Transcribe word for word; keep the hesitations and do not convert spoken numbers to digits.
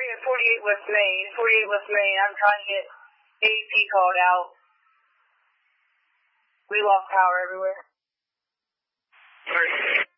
area, forty-eight West Main, forty-eight West Main. I'm trying to get A P called out. We lost power everywhere. Alright.